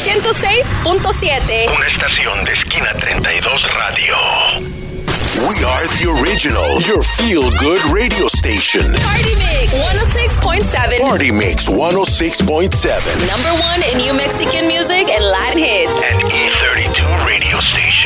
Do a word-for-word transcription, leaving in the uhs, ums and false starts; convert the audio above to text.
ciento seis punto siete. Una estación de Esquina treinta y dos Radio. We are the original, your feel-good radio station. Party Mix one oh six point seven. Party Mix one oh six point seven. Number one in New Mexican music and Latin hits. And E thirty.